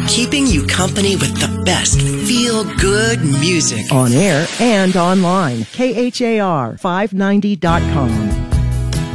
keeping you company with the best feel-good music. On air and online. KHAR590.com.